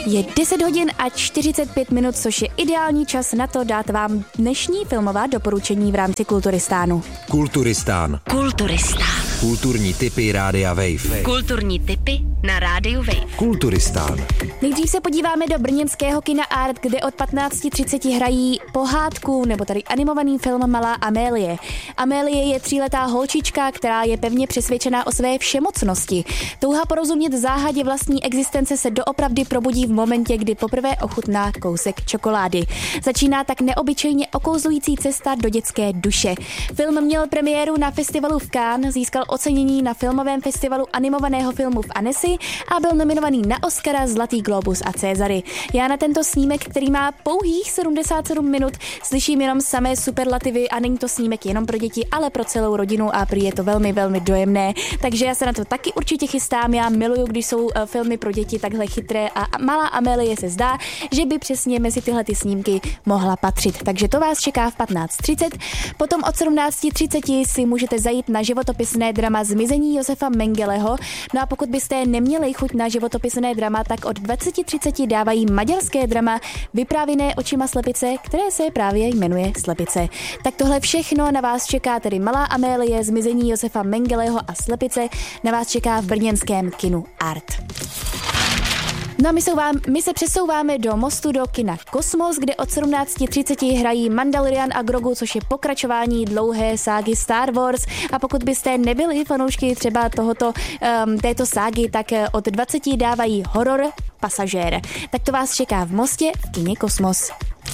Je 10 hodin a 45 minut, což je ideální čas na to dát vám dnešní filmová doporučení v rámci Kulturistánu. Kulturistán. Kulturní tipy Rádia Wave. Kulturní tipy na Rádiu Wave. Kulturistán. Nejdřív se podíváme do brněnského kina Art, kde od 15:30 hrají pohádku, nebo tady animovaný film Malá Amélie. Amélie je 3letá holčička, která je pevně přesvědčená o své všemocnosti. Touha porozumět záhadě vlastní existence se doopravdy probudí v momentě, kdy poprvé ochutná kousek čokolády. Začíná tak neobyčejně okouzlující cesta do dětské duše. Film měl premiéru na festivalu v Cannes, získal ocenění na filmovém festivalu animovaného filmu v Annecy a byl nominovaný na Oscara, Zlatý globus a Césary. Já na tento snímek, který má pouhých 77 minut, slyším jenom samé superlativy a není to snímek jenom pro děti, ale pro celou rodinu a prý je to velmi, velmi dojemné. Takže já se na to taky určitě chystám. Já miluju, když jsou filmy pro děti takhle chytré a Malá Amélie se zdá, že by přesně mezi tyhle ty snímky mohla patřit. Takže to vás čeká v 15:30. Potom od 17:30 si můžete zajít na životopisné drama Zmizení Josefa Mengeleho. No a pokud byste neměli chuť na životopisné drama, tak od 20:30 dávají maďarské drama vyprávěné očima slepice, které se právě jmenuje Slepice. Tak tohle všechno na vás čeká, tedy Malá Amélie, Zmizení Josefa Mengeleho a Slepice, na vás čeká v brněnském kinu Art. No a my se přesouváme do Mostu do kina Kosmos, kde od 17:30 hrají Mandalorian a Grogu, což je pokračování dlouhé ságy Star Wars. A pokud byste nebyli fanoušky třeba této ságy, tak od 20 dávají horor Pasažér. Tak to vás čeká v Mostě v kině Kosmos.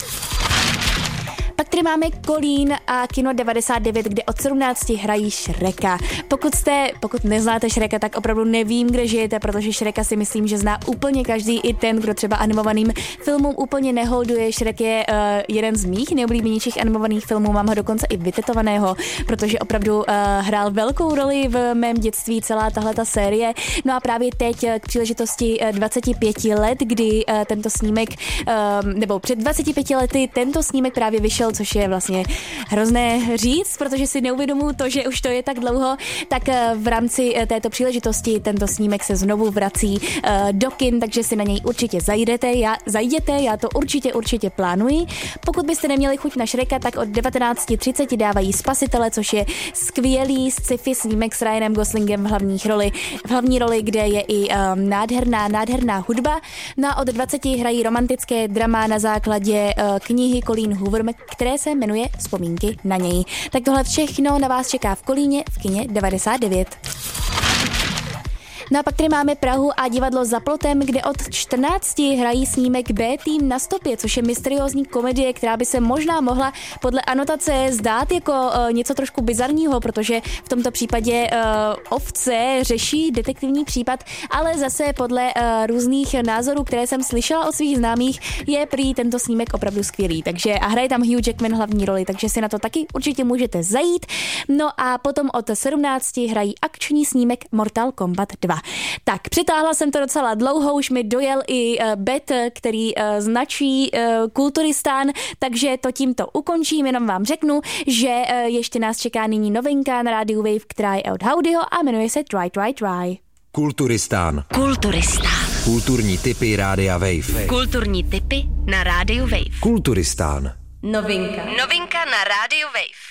Pak tady máme Kolín a kino 99, kde od 17 hrají Shreka. Pokud neznáte Shreka, tak opravdu nevím, kde žijete, protože Shreka si myslím, že zná úplně každý, i ten, kdo třeba animovaným filmům úplně neholduje. Shrek je jeden z mých nejoblíbenějších animovaných filmů, mám ho dokonce i vytetovaného, protože opravdu hrál velkou roli v mém dětství celá tahleta série. No a právě teď k příležitosti 25 let, kdy tento snímek, nebo před 25 lety tento snímek právě vyšel, což je vlastně hrozné říct, protože si neuvědomuji to, že už to je tak dlouho, tak v rámci této příležitosti tento snímek se znovu vrací do kin, takže si na něj určitě zajděte, já to určitě plánuji. Pokud byste neměli chuť na Shreka, tak od 19:30 dávají Spasitele, což je skvělý sci-fi snímek s Ryanem Goslingem v hlavní roli, kde je i nádherná hudba. No a od 20 hrají romantické drama na základě knihy Colleen Hoover, které se jmenuje Vzpomínky na něj. Tak tohle všechno na vás čeká v Kolíně v kině 99. No a pak tady máme Prahu a divadlo Za plotem, kde od 14 hrají snímek B-Team na stopě, což je mysteriózní komedie, která by se možná mohla podle anotace zdát jako něco trošku bizarního, protože v tomto případě ovce řeší detektivní případ, ale zase podle různých názorů, které jsem slyšela od svých známých, je prý tento snímek opravdu skvělý. Takže a hraje tam Hugh Jackman hlavní roli, takže si na to taky určitě můžete zajít. No a potom od 17 hrají akční snímek Mortal Kombat 2. Tak, přitáhla jsem to docela dlouho, už mi dojel i bet, který značí Kulturistán, takže to tímto ukončím, jenom vám řeknu, že ještě nás čeká nyní novinka na rádiu Wave, která je od Howdyho a jmenuje se Try. Kulturistán. Kulturní tipy Rádia Wave. Kulturní tipy na Rádiu Wave. Kulturistán. Novinka na Rádiu Wave.